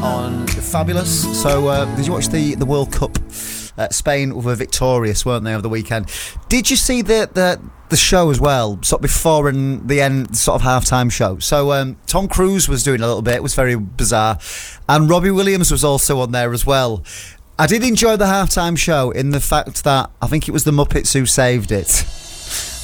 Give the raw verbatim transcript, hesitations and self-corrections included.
on Fabulous. So, uh, did you watch the, the World Cup? Uh, Spain were victorious, weren't they, over the weekend? Did you see the the, the show as well, sort of before and the end, sort of halftime show? So um, Tom Cruise was doing a little bit. It was very bizarre, and Robbie Williams was also on there as well. I did enjoy the halftime show in the fact that I think it was the Muppets who saved it.